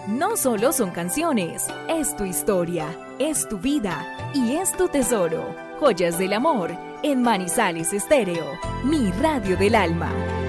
no solo son canciones, es tu historia, es tu vida y es tu tesoro. Joyas del Amor, en Manizales Estéreo, mi radio del alma.